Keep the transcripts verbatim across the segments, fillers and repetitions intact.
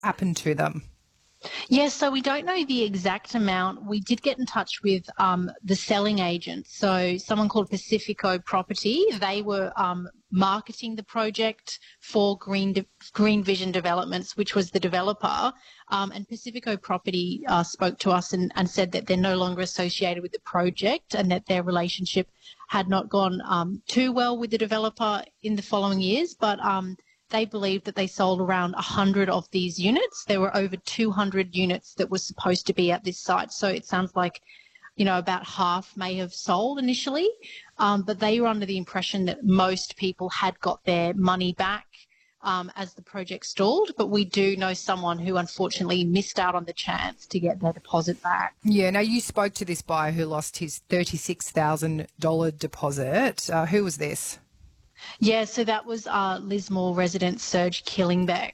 happened to them? Yes, so we don't know the exact amount. We did get in touch with um, the selling agent, so someone called Pacifico Property. They were um, marketing the project for Green De- Green Vision Developments, which was the developer. Um, and Pacifico Property uh, spoke to us and, and said that they're no longer associated with the project and that their relationship had not gone um, too well with the developer in the following years, but um, they believed that they sold around one hundred of these units. There were over two hundred units that were supposed to be at this site. So it sounds like, you know, about half may have sold initially, um, but they were under the impression that most people had got their money back um, as the project stalled. But we do know someone who unfortunately missed out on the chance to get their deposit back. Yeah, now you spoke to this buyer who lost his thirty-six thousand dollars deposit. Uh, who was this? Yeah, so that was uh, Lismore resident Serge Killingbeck.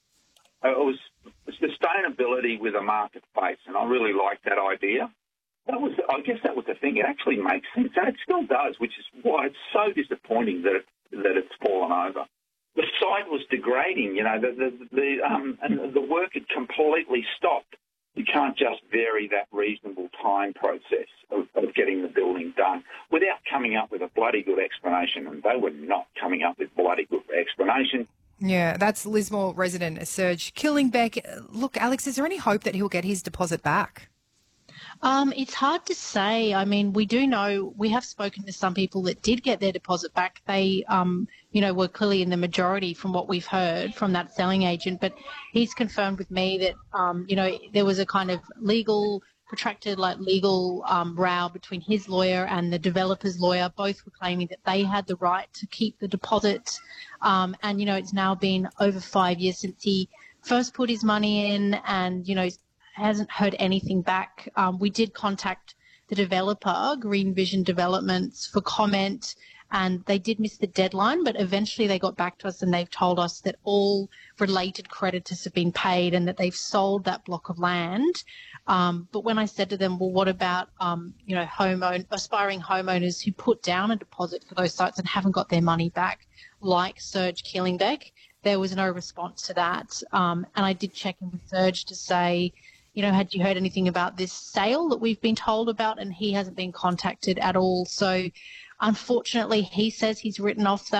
It was sustainability with a marketplace, and I really liked that idea. That was, I guess that was the thing. It actually makes sense, and it still does, which is why it's so disappointing that it, that it's fallen over. The site was degrading, you know, the the, the um and the work had completely stopped. You can't just vary that reasonable time process of, of getting the building done without coming up with a bloody good explanation, and they were not coming up with bloody good explanation. Yeah, that's Lismore resident Serge Killingbeck. Look, Alex, is there any hope that he'll get his deposit back? Um, it's hard to say. I mean, we do know, we have spoken to some people that did get their deposit back. They, um, you know, were clearly in the majority from what we've heard from that selling agent. But he's confirmed with me that, um, you know, there was a kind of legal, protracted, like legal um, row between his lawyer and the developer's lawyer. Both were claiming that they had the right to keep the deposit. Um, and, you know, it's now been over five years since he first put his money in and, you know, hasn't heard anything back. Um, we did contact the developer, Green Vision Developments, for comment, and they did miss the deadline, but eventually they got back to us and they've told us that all related creditors have been paid and that they've sold that block of land. Um, but when I said to them, well, what about, um, you know, homeown- aspiring homeowners who put down a deposit for those sites and haven't got their money back, like Serge Killingbeck, there was no response to that. Um, and I did check in with Serge to say, you know, had you heard anything about this sale that we've been told about? And he hasn't been contacted at all. So unfortunately, he says he's written off that